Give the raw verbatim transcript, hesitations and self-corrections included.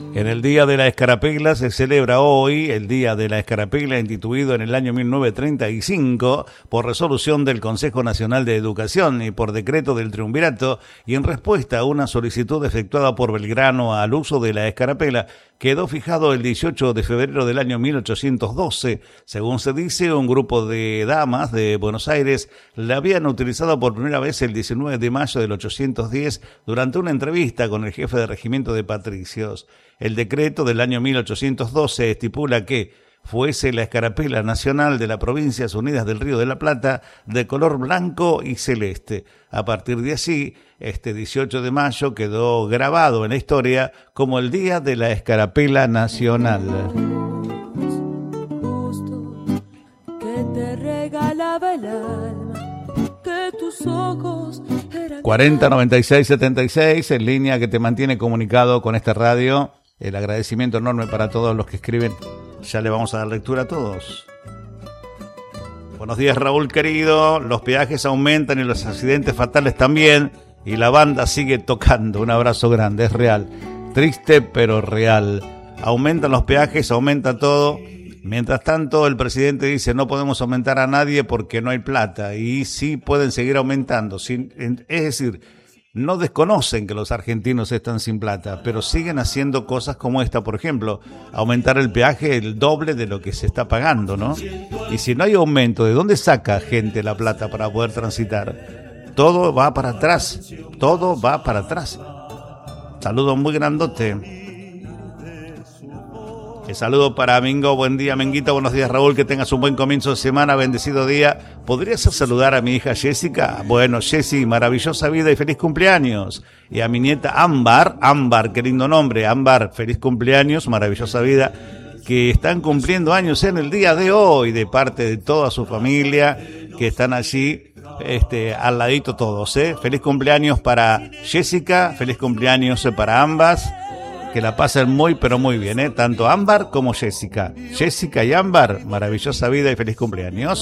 En el Día de la Escarapela se celebra hoy el Día de la Escarapela, instituido en el año mil novecientos treinta y cinco por resolución del Consejo Nacional de Educación y por decreto del Triunvirato, y en respuesta a una solicitud efectuada por Belgrano al uso de la escarapela, quedó fijado el dieciocho de febrero del año mil ochocientos doce. Según se dice, un grupo de damas de Buenos Aires la habían utilizado por primera vez el diecinueve de mayo del ochocientos diez durante una entrevista con el jefe de regimiento de patricios. El decreto del año mil ochocientos doce estipula que fuese la escarapela nacional de las Provincias Unidas del Río de la Plata de color blanco y celeste. A partir de así, este dieciocho de mayo quedó grabado en la historia como el Día de la Escarapela Nacional. Que te regalaba el alma, que tus ojos eran... cuarenta noventa y seis setenta y seis, en línea, que te mantiene comunicado con esta radio. El agradecimiento enorme para todos los que escriben. Ya le vamos a dar lectura a todos. Buenos días, Raúl querido. Los peajes aumentan y los accidentes fatales también. Y la banda sigue tocando. Un abrazo grande, es real. Triste, pero real. Aumentan los peajes, aumenta todo. Mientras tanto, el presidente dice no podemos aumentar a nadie porque no hay plata. Y sí pueden seguir aumentando. Es decir, no desconocen que los argentinos están sin plata, pero siguen haciendo cosas como esta, por ejemplo, aumentar el peaje el doble de lo que se está pagando, ¿no? Y si no hay aumento, ¿de dónde saca gente la plata para poder transitar? Todo va para atrás, todo va para atrás. Saludo muy grandote. El saludo para Mingo, buen día Menguita, buenos días Raúl, que tengas un buen comienzo de semana, bendecido día. ¿Podrías saludar a mi hija Jessica? Bueno, Jessy, maravillosa vida y feliz cumpleaños. Y a mi nieta Ámbar, Ámbar, qué lindo nombre, Ámbar, feliz cumpleaños, maravillosa vida, que están cumpliendo años en el día de hoy, de parte de toda su familia, que están allí, este, al ladito todos, ¿eh? Feliz cumpleaños para Jessica, feliz cumpleaños para ambas. Que la pasen muy, pero muy bien, ¿eh? Tanto Ámbar como Jessica. Jessica y Ámbar, maravillosa vida y feliz cumpleaños.